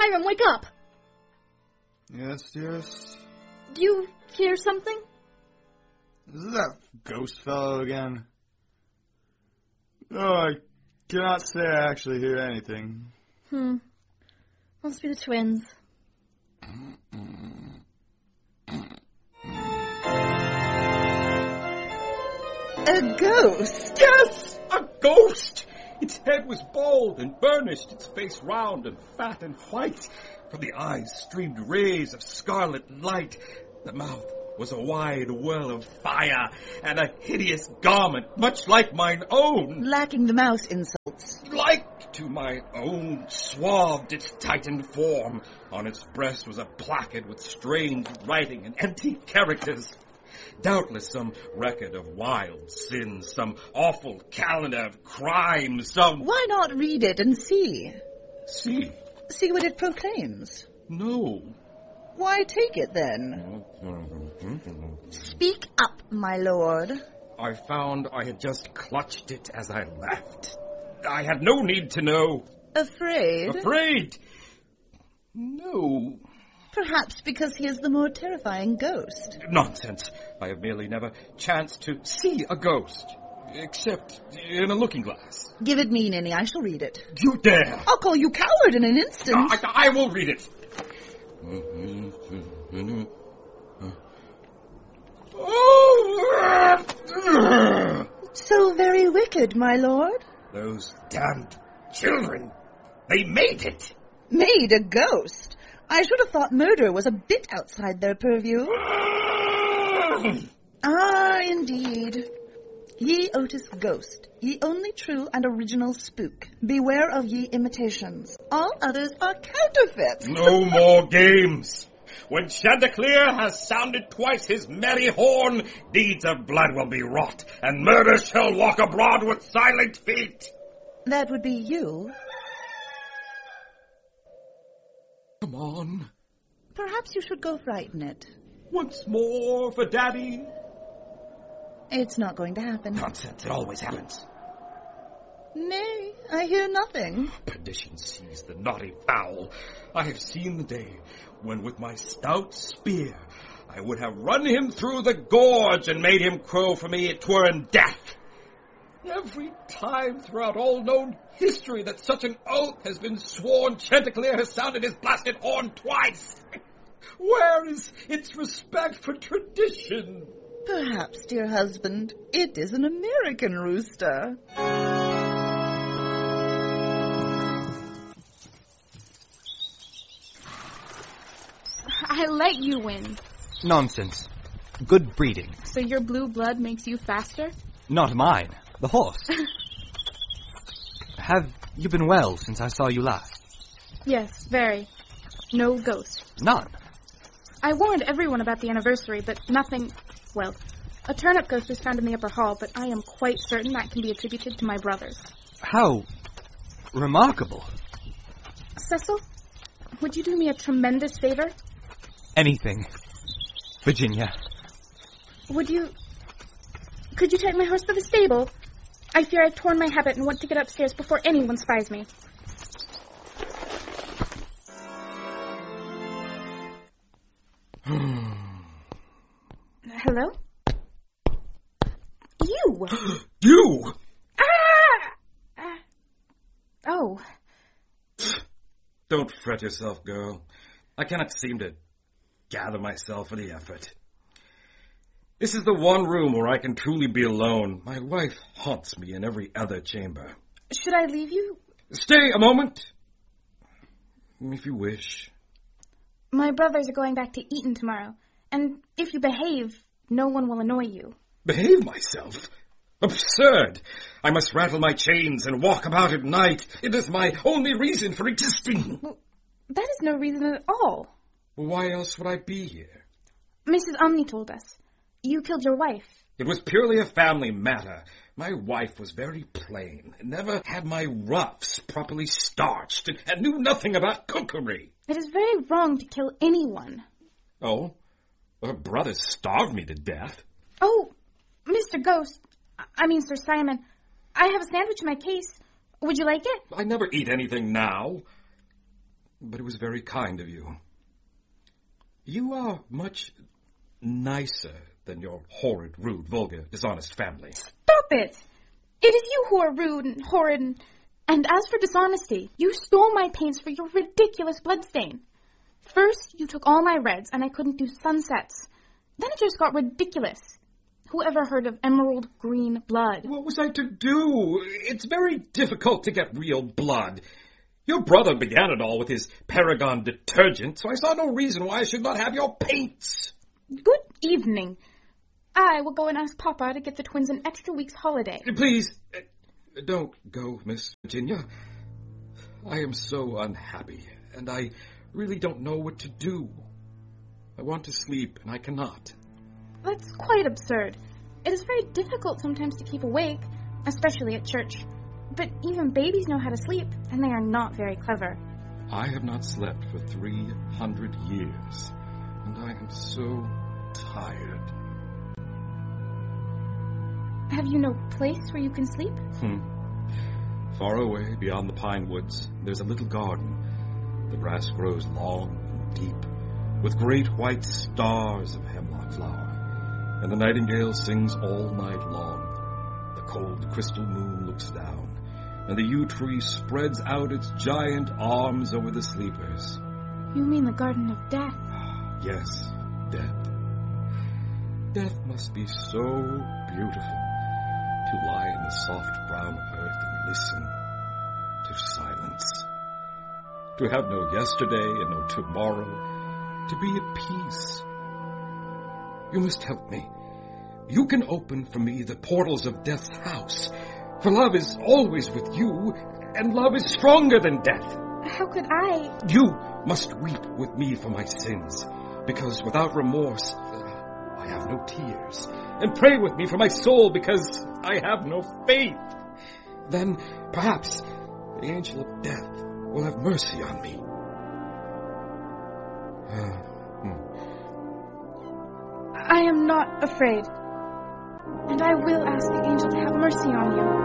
Hiram, wake up! Yes, dearest? Do you hear something? Is it that ghost fellow again? No, I cannot say I actually hear anything. Must be the twins. A ghost? Yes, a ghost! Its head was bald and burnished, its face round and fat and white. From the eyes streamed rays of scarlet light. The mouth was a wide well of fire, and a hideous garment, much like mine own. Lacking the mouse insults. Like to my own, swathed its tightened form. On its breast was a placard with strange writing and empty characters. Doubtless some record of wild sins, some awful calendar of crimes, some... Why not read it and see? See? See what it proclaims. No. Why take it then? Speak up, my lord. I found I had just clutched it as I left. I had no need to know. Afraid? Afraid? No. Perhaps because he is the more terrifying ghost. Nonsense. I have merely never chanced to see a ghost. Except in a looking glass. Give it me, Ninny. I shall read it. You dare! I'll call you coward in an instant. I will read it. So very wicked, my lord. Those damned children. They made it. Made a ghost? I should have thought murder was a bit outside their purview. Ah, indeed. Ye Otis ghost, ye only true and original spook. Beware of ye imitations. All others are counterfeits. No more games. When Chanticleer has sounded twice his merry horn, deeds of blood will be wrought, and murder shall walk abroad with silent feet. That would be you. Come on. Perhaps you should go frighten it. Once more for Daddy. It's not going to happen. Nonsense, it always happens. Nay, I hear nothing. Perdition seize the naughty fowl. I have seen the day when with my stout spear I would have run him through the gorge and made him crow for me 'twere in death. Every time throughout all known history that such an oath has been sworn, Chanticleer has sounded his blasted horn twice. Where is its respect for tradition? Perhaps, dear husband, it is an American rooster. I let you win. Nonsense. Good breeding. So your blue blood makes you faster? Not mine. The horse. Have you been well since I saw you last? Yes, very. No ghost. None. I warned everyone about the anniversary, but nothing... Well, a turnip ghost was found in the upper hall, but I am quite certain that can be attributed to my brothers. How remarkable. Cecil, would you do me a tremendous favor? Anything. Virginia. Could you take my horse to the stable? I fear I've torn my habit and want to get upstairs before anyone spies me. Hello? You! You! Oh. Don't fret yourself, girl. I cannot seem to gather myself for the effort. This is the one room where I can truly be alone. My wife haunts me in every other chamber. Should I leave you? Stay a moment. If you wish. My brothers are going back to Eton tomorrow, and if you behave, no one will annoy you. Behave myself? Absurd! I must rattle my chains and walk about at night. It is my only reason for existing. Well, that is no reason at all. Why else would I be here? Mrs. Omni told us. You killed your wife. It was purely a family matter. My wife was very plain, never had my ruffs properly starched, and knew nothing about cookery. It is very wrong to kill anyone. Oh? Her brothers starved me to death. Oh, Mr. Ghost, Sir Simon, I have a sandwich in my case. Would you like it? I never eat anything now. but it was very kind of you. You are much nicer than your horrid, rude, vulgar, dishonest family. Stop it! It is you who are rude and horrid and as for dishonesty, you stole my paints for your ridiculous bloodstain. First, you took all my reds, and I couldn't do sunsets. Then it just got ridiculous. Whoever heard of emerald green blood? What was I to do? It's very difficult to get real blood. Your brother began it all with his Paragon detergent, so I saw no reason why I should not have your paints. Good evening. I will go and ask Papa to get the twins an extra week's holiday. Please, don't go, Miss Virginia. I am so unhappy, and I really don't know what to do. I want to sleep, and I cannot. That's quite absurd. It is very difficult sometimes to keep awake, especially at church. But even babies know how to sleep, and they are not very clever. I have not slept for 300 years, and I am so tired. Have you no place where you can sleep? Far away, beyond the pine woods, there's a little garden. The grass grows long and deep, with great white stars of hemlock flower, and the nightingale sings all night long. The cold crystal moon looks down, and the yew tree spreads out its giant arms over the sleepers. You mean the Garden of Death? Yes, death. Death must be so beautiful, to lie in the soft brown earth and listen to silence. To have no yesterday and no tomorrow, to be at peace. You must help me. You can open for me the portals of death's house, for love is always with you, and love is stronger than death. How could I? You must weep with me for my sins, because without remorse, I have no tears. And pray with me for my soul, because I have no faith. Then, perhaps, the angel of death will have mercy on me. I am not afraid. And I will ask the angel to have mercy on you.